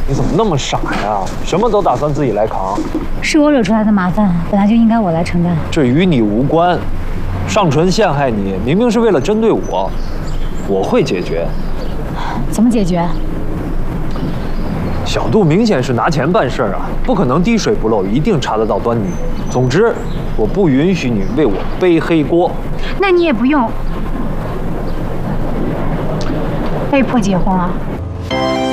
你怎么那么傻呀？什么都打算自己来扛？ 是我惹出来的麻烦，本来就应该我来承担。 这与你无关。尚纯陷害你，明明是为了针对我，我会解决。 怎么解决？ 小杜明显是拿钱办事儿啊，不可能滴水不漏，一定查得到端倪。总之，我不允许你为我背黑锅。 那你也不用被迫结婚啊。